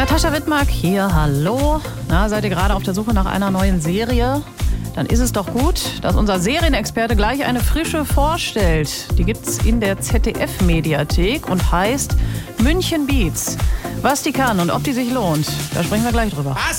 Natascha Wittmark hier, hallo. Na, seid ihr gerade auf der Suche nach einer neuen Serie? Dann ist es doch gut, dass unser Serienexperte gleich eine frische vorstellt. Die gibt's in der ZDF-Mediathek und heißt München Beats. Was die kann und ob die sich lohnt, da sprechen wir gleich drüber.